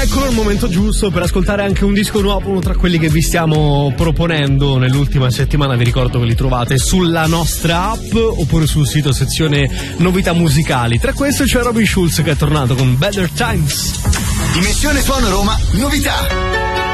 Eccolo il momento giusto per ascoltare anche un disco nuovo, uno tra quelli che vi stiamo proponendo nell'ultima settimana. Vi ricordo che li trovate sulla nostra app oppure sul sito sezione novità musicali. Tra queste c'è Robin Schulz che è tornato con Better Times. Dimensione Suono Roma, novità.